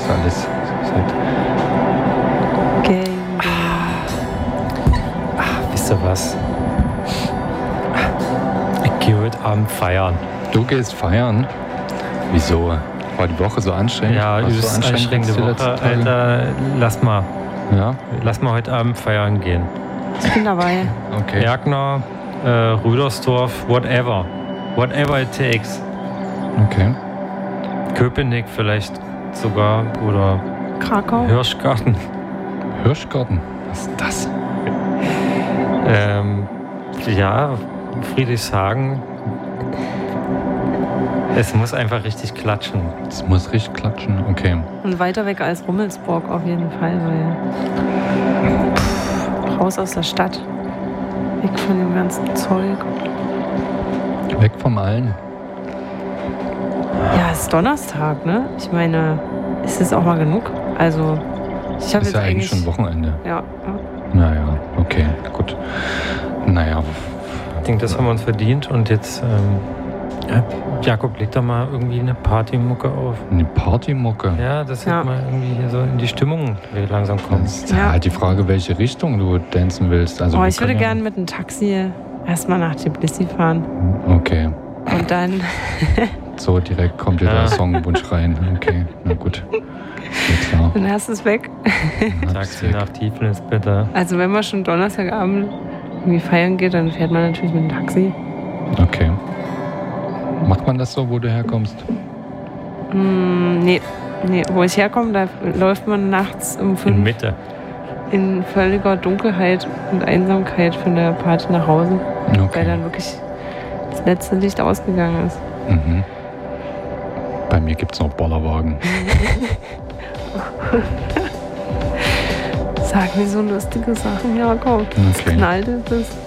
ist alles. Wisst ihr was? Ich gehe heute Abend feiern. Du gehst feiern? Wieso? War die Woche so anstrengend? Ja, übelst anstrengende Woche. Alter, lass mal. Ja? Lass mal heute Abend feiern gehen. Ich bin dabei. Okay. Bergner, Rüdersdorf, whatever. Whatever it takes. Okay. Köpenick vielleicht sogar oder Krakau. Hirschgarten. Hirschgarten? Was ist das? Ja, Friedrichshagen. Es muss einfach richtig klatschen. Es muss richtig klatschen, okay. Und weiter weg als Rummelsburg auf jeden Fall, weil raus aus der Stadt. Weg von dem ganzen Zeug. Weg vom Allen. Ja, es ist Donnerstag, ne? Ich meine, ist es auch mal genug? Also, ich habe Ist jetzt ja eigentlich schon Wochenende. Ja. Naja, okay, gut. Naja. Ich denke, das haben wir uns verdient und jetzt, Jakob, leg da mal irgendwie eine Partymucke auf. Eine Partymucke? Ja, das wird mal irgendwie hier so in die Stimmung langsam kommen. Das ist halt die Frage, welche Richtung du tanzen willst. Also ich würde gerne mit einem Taxi erstmal nach Tbilisi fahren. Okay. Und dann... So direkt kommt dir der Songwunsch rein. Okay, na gut. Ja, klar. Dann hast du es weg. Taxi nach Tiflis, bitte. Also wenn man schon Donnerstagabend irgendwie feiern geht, dann fährt man natürlich mit dem Taxi. Okay. Macht man das so, wo du herkommst? Nee, wo ich herkomme, da läuft man nachts um 5 in Mitte. In völliger Dunkelheit und Einsamkeit von der Party nach Hause. Okay. Weil dann wirklich das letzte Licht ausgegangen ist. Mhm. Bei mir gibt es noch Bollerwagen. Sag mir so lustige Sachen, Jakob. Was knallt das?